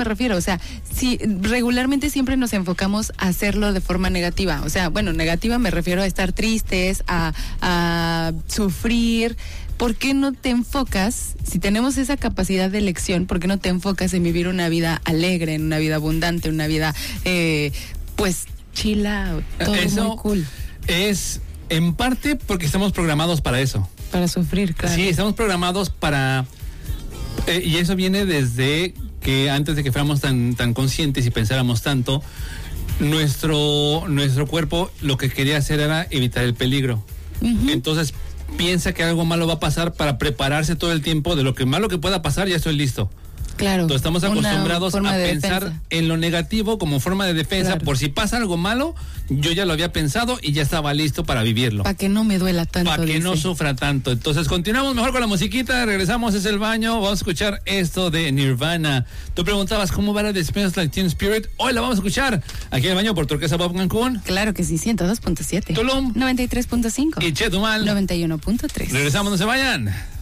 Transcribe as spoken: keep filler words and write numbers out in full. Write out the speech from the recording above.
me refiero, o sea, si regularmente siempre nos enfocamos a hacerlo de forma negativa, o sea, bueno, negativa me refiero a estar tristes, a, a sufrir. ¿Por qué no te enfocas, si tenemos esa capacidad de elección, por qué no te enfocas en vivir una vida alegre, en una vida abundante, una vida, eh, pues, chila, todo eso muy cool? Es en parte porque estamos programados para eso. Para sufrir, claro. Sí, estamos programados para... Eh, y eso viene desde que antes de que fuéramos tan, tan conscientes y pensáramos tanto, nuestro, nuestro cuerpo lo que quería hacer era evitar el peligro. Uh-huh. Entonces piensa que algo malo va a pasar para prepararse todo el tiempo de lo que malo que pueda pasar, ya estoy listo. Claro. Entonces estamos acostumbrados a de pensar defensa. en lo negativo como forma de defensa. Claro. Por si pasa algo malo, yo ya lo había pensado y ya estaba listo para vivirlo. Para que no me duela tanto. Para que dice. no sufra tanto. Entonces continuamos mejor con la musiquita, regresamos, es el baño, vamos a escuchar esto de Nirvana. Tú preguntabas cómo va la de Smells Like Teen Spirit. Hoy la vamos a escuchar aquí en el baño por Turquesa Pop Cancún. Claro que sí, ciento dos punto siete. Tulum. noventa y tres punto cinco. Y Chetumal. noventa y uno punto tres. Regresamos, no se vayan.